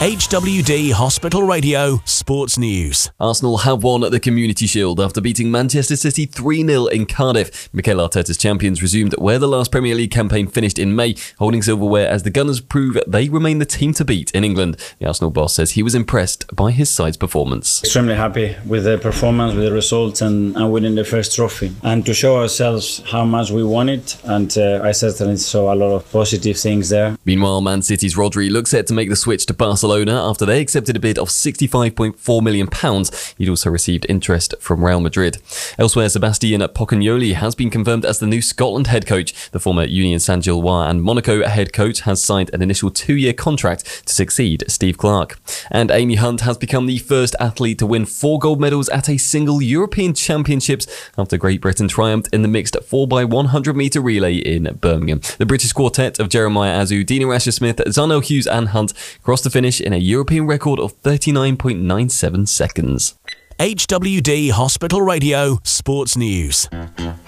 HWD Hospital Radio Sports News. Arsenal have won the Community Shield after beating Manchester City 3-0 in Cardiff. Mikel Arteta's champions resumed where the last Premier League campaign finished in May, holding silverware as the Gunners prove they remain the team to beat in England. The Arsenal boss says he was impressed by his side's performance. Extremely happy with the performance, with the results and winning the first trophy. And to show ourselves how much we won it, and I certainly saw a lot of positive things there. Meanwhile, Man City's Rodri looks set to make the switch to Barcelona after they accepted a bid of £65.4 million. He'd also received interest from Real Madrid. Elsewhere, Sebastian Pocagnoli has been confirmed as the new Scotland head coach. The former Union Saint-Gilloise and Monaco head coach has signed an initial 2-year contract to succeed Steve Clarke. And Amy Hunt has become the first athlete to win 4 gold medals at a single European Championships after Great Britain triumphed in the mixed 4x100 metre relay in Birmingham. The British quartet of Jeremiah Azu, Dina Asher-Smith, Zarnell Hughes and Hunt crossed the finish in a European record of 39.97 seconds. HWD Hospital Radio Sports News.